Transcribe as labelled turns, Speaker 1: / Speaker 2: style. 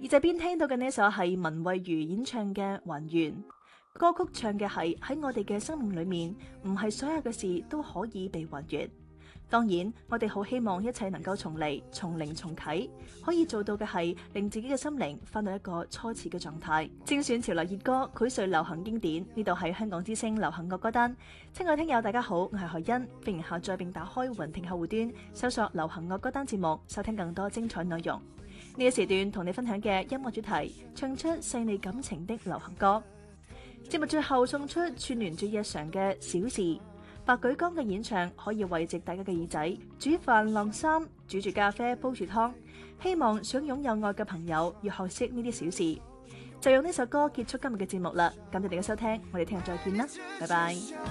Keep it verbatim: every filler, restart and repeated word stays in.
Speaker 1: 耳仔邊聽到嘅呢首係文慧如演唱嘅《還願》，歌曲唱嘅係喺我哋嘅生命裏面，唔係所有嘅事都可以被還原。當然，我哋好希望一切能夠重嚟，從零重啟，可以做到嘅係令自己嘅心靈翻到一個初始嘅狀態。精選潮流熱歌，膾萃流行經典，呢度係香港之聲流行樂歌單。親愛聽友大家好，我係海欣，歡迎下載並打開雲聽客戶端，搜索流行樂歌單節目，收聽更多精彩內容。呢個時段同你分享嘅音樂主題，唱出細膩感情的流行歌。節目最後送出串聯最日常嘅小事。白舉綱嘅演唱可以慰藉大家嘅耳仔，煮飯晾衫、煮住咖啡、煲住湯，希望想擁有愛嘅朋友要學識呢啲小事。就用呢首歌結束今日嘅節目啦，感謝大家收聽，我哋聽日再見啦，拜拜。